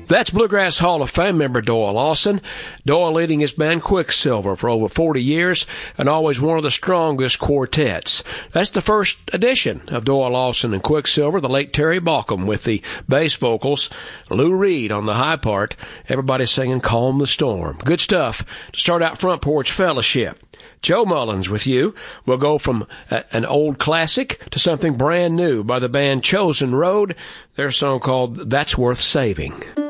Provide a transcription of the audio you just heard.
That's Bluegrass Hall of Fame member Doyle Lawson. Doyle leading his band Quicksilver for over 40 years and always one of the strongest quartets. That's the first edition of Doyle Lawson and Quicksilver, the late Terry Balcom with the bass vocals, Lou Reed on the high part, everybody singing Calm the Storm. Good stuff to start out Front Porch Fellowship. Joe Mullins with you. We'll go from an old classic to something brand new by the band Chosen Road, their song called That's Worth Saving.